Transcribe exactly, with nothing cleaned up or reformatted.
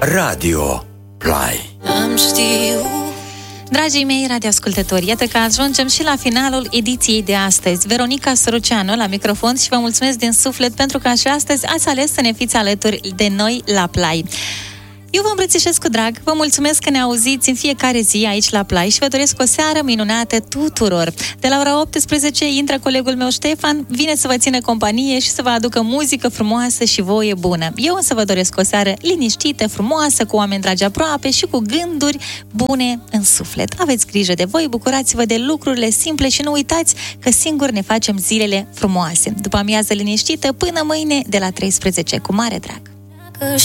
Radio Play. Am știut. Dragii mei radioascultători, iată că ajungem și la finalul ediției de astăzi. Veronica Soroceanu la microfon și vă mulțumesc din suflet pentru că și astăzi ați ales să ne fiți alături de noi la Play. Eu vă îmbrățișez cu drag, vă mulțumesc că ne auziți în fiecare zi aici la Play și vă doresc o seară minunată tuturor. De la ora optsprezece intră colegul meu Ștefan, vine să vă țină companie și să vă aducă muzică frumoasă și voie bună. Eu însă vă doresc o seară liniștită, frumoasă, cu oameni dragi aproape și cu gânduri bune în suflet. Aveți grijă de voi, bucurați-vă de lucrurile simple și nu uitați că singuri ne facem zilele frumoase. După amiază liniștită, până mâine de la treisprezece, cu mare drag.